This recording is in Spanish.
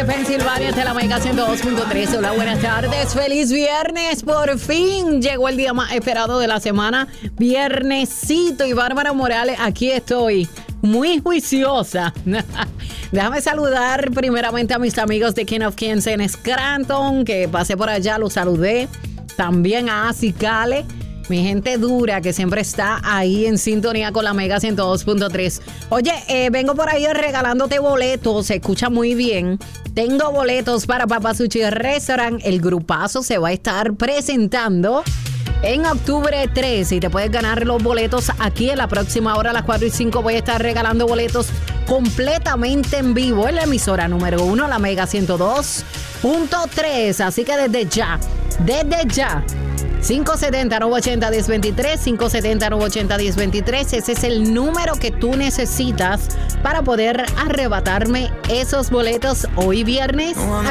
Pensilvania, de la Mega 102.3. Hola, buenas tardes. Feliz viernes. Por fin llegó el día más esperado de la semana. Viernesito. Y Bárbara Morales, aquí estoy. Muy juiciosa. Déjame saludar primeramente a mis amigos de King of Kings en Scranton, que pasé por allá, los saludé. También a Acicale, mi gente dura que siempre está ahí en sintonía con la Mega 102.3. Oye, vengo por ahí regalándote boletos, se escucha muy bien. Tengo boletos para Papa Sushi Restaurant. El grupazo se va a estar presentando en octubre 3 y te puedes ganar los boletos aquí en la próxima hora a las 4:05. Voy a estar regalando boletos completamente en vivo en la emisora número 1, la Mega 102.3. Así que desde ya 570-980-1023, 570-980-1023. Ese es el número que tú necesitas para poder arrebatarme esos boletos hoy viernes.